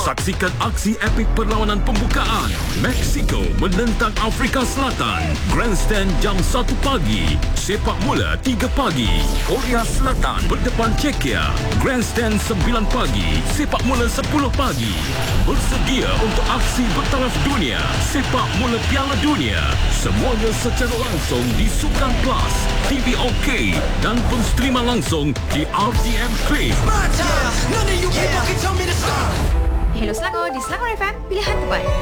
Saksikan aksi epik perlawanan pembukaan Mexico menentang Afrika Selatan. Grandstand jam 1 pagi. Sepak bola 3 pagi. Korea Selatan berdepan Czechia. Grandstand 9 pagi. Sepak bola 10 pagi. Bersedia untuk aksi bertaraf dunia. Sepak bola Piala Dunia. Semuanya secara langsung di Sukan Plus, TV OK dan pun streaman langsung di RTM Play. Hello Selangor, di Selangor FM, pilihan tepat.